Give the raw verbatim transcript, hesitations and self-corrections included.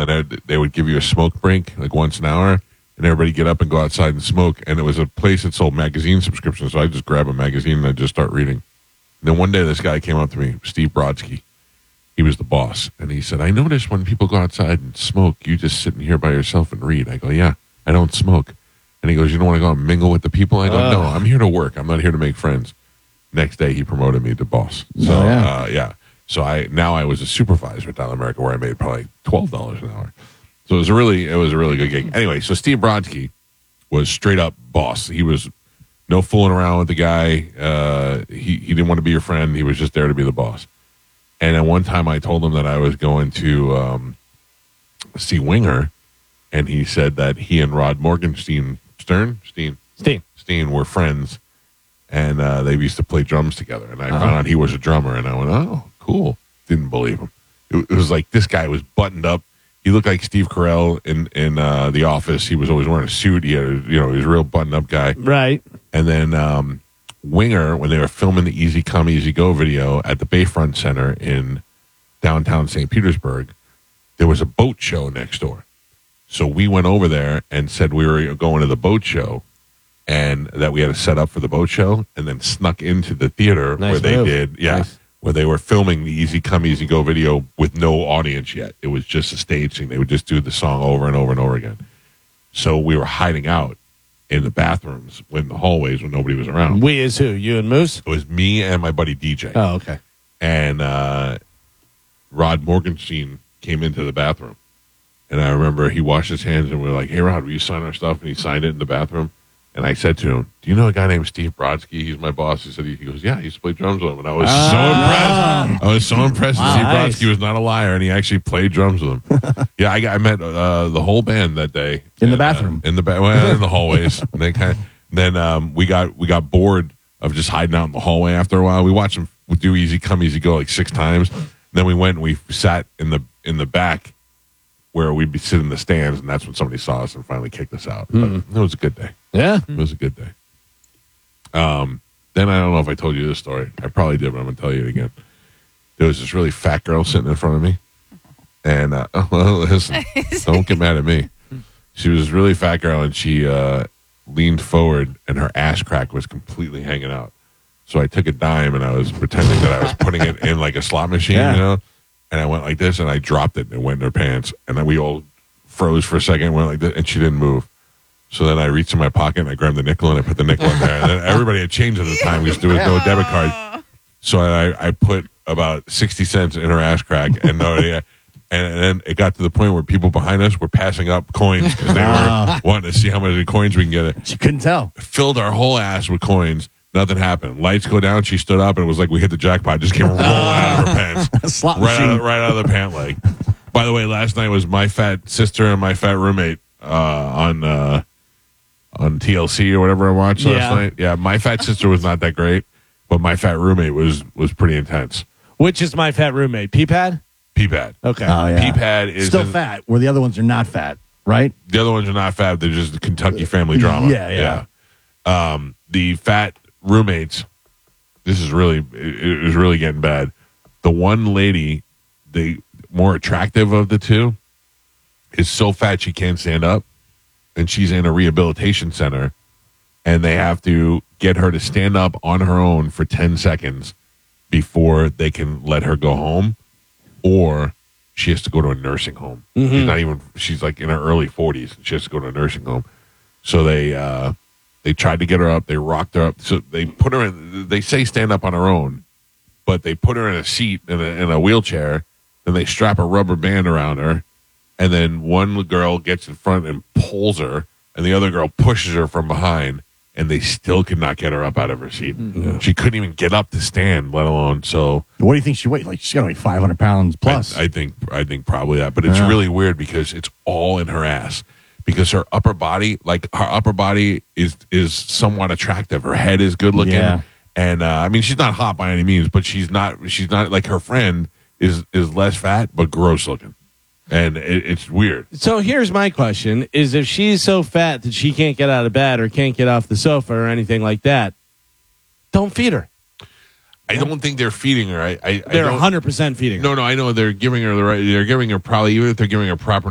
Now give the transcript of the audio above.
then I, they would give you a smoke break like once an hour, and everybody get up and go outside and smoke. And it was a place that sold magazine subscriptions, so I just grab a magazine and I just start reading. And then one day this guy came up to me, Steve Brodsky. He was the boss, and he said, "I notice when people go outside and smoke, you just sitting here by yourself and read." I go, "Yeah, I don't smoke." And he goes, "You don't want to go out and mingle with the people?" I go, uh. "No, I'm here to work. I'm not here to make friends." Next day, he promoted me to boss. So, oh, yeah. Uh, yeah. So I now I was a supervisor at Dial America, where I made probably twelve dollars an hour. So it was a really it was a really good gig. Anyway, so Steve Brodsky was straight up boss. He was no fooling around with the guy. Uh, he he didn't want to be your friend. He was just there to be the boss. And at one time, I told him that I was going to um, see Winger, and he said that he and Rod Morgenstein, Stern, Steen, Steen, Steen were friends, and uh, they used to play drums together. And I uh-huh. found out he was a drummer, and I went, "Oh, cool." Didn't believe him. It, it was like this guy was buttoned up. He looked like Steve Carell in in uh, The Office. He was always wearing a suit. He had, a, you know, he was a real buttoned up guy. Right. And then. Um, Winger, when they were filming the Easy Come, Easy Go video at the Bayfront Center in downtown Saint Petersburg, there was a boat show next door. So we went over there and said we were going to the boat show and that we had to set up for the boat show, and then snuck into the theater nice where they move. did, yeah, nice. where they were filming the Easy Come, Easy Go video with no audience yet. It was just a stage scene. They would just do the song over and over and over again. So we were hiding out in the bathrooms, in the hallways when nobody was around. We is who? You and Moose? It was me and my buddy D J. Oh, okay. And uh, Rod Morgenstein came into the bathroom. And I remember he washed his hands and we were like, "Hey, Rod, will you sign our stuff?" And he signed it in the bathroom. And I said to him, "Do you know a guy named Steve Brodsky? He's my boss." He said, he goes, "Yeah, he used to play drums with him." And I was uh, so impressed. I was so impressed that Steve nice. Brodsky was not a liar, and he actually played drums with him. yeah, I, got, I met uh, the whole band that day. In and, the bathroom. Uh, in the ba- well, in the hallways. And they kind of, then um, we got we got bored of just hiding out in the hallway after a while. We watched them do Easy Come, Easy Go like six times. Then we went and we sat in the in the back where we'd be sitting in the stands, and that's when somebody saw us and finally kicked us out. Mm. But it was a good day. Yeah. It was a good day. Um, then I don't know if I told you this story. I probably did, but I'm going to tell you it again. There was this really fat girl sitting in front of me. And, uh, oh, well, listen, don't get mad at me. She was this really fat girl, and she uh, leaned forward, and her ass crack was completely hanging out. So I took a dime, and I was pretending that I was putting it in like a slot machine, yeah. you know? And I went like this, and I dropped it, and it went in her pants. And then we all froze for a second, and went like this, and she didn't move. So then I reached in my pocket, and I grabbed the nickel, and I put the nickel in there. And then everybody had change at the time because there was no debit card. So I, I put about sixty cents in her ass crack, and no, yeah, and, and then it got to the point where people behind us were passing up coins because they were wanting to see how many coins we can get. It. She couldn't tell. Filled our whole ass with coins. Nothing happened. Lights go down. She stood up, and it was like we hit the jackpot. Just came rolling out of her pants, Slot right machine. out, of, right out of the pant leg. By the way, last night was my fat sister and my fat roommate uh, on uh, on T L C or whatever I watched last Yeah. night. Yeah, my fat sister was not that great, but my fat roommate was was pretty intense. Which is my fat roommate? P-Pad? P-Pad. Okay. Oh, yeah. P-Pad is still in, fat, where the other ones are not fat, right? the other ones are not fat. They're just Kentucky family drama. Yeah, yeah. yeah. Um, the fat roommates. This is really it, it was really getting bad. The one lady, the more attractive of the two, is so fat she can't stand up, and she's in a rehabilitation center, and they have to get her to stand up on her own for ten seconds before they can let her go home, or she has to go to a nursing home. Mm-hmm. She's not even, she's like in her early forties, and she has to go to a nursing home. So they, uh, they tried to get her up. They rocked her up. So they put her in, they say stand up on her own, but they put her in a seat, in a, in a wheelchair, then they strap a rubber band around her, and then one girl gets in front and pulls her, and the other girl pushes her from behind, and they still could not get her up out of her seat. Mm-hmm. She couldn't even get up to stand, let alone so. What do you think she weighs? Like, she's got to weigh five hundred pounds plus. I, I think I think probably that, but it's Yeah. really weird because it's all in her ass. Because her upper body, like her upper body, is is somewhat attractive. Her head is good looking, Yeah. and uh, I mean she's not hot by any means, but she's not she's not like her friend is is less fat but gross looking, and it, it's weird. So here's my question: is if she's so fat that she can't get out of bed or can't get off the sofa or anything like that, don't feed her. I don't think they're feeding her. I, I They're I one hundred percent feeding her. No, no, I know they're giving her the right. They're giving her probably even if they're giving her proper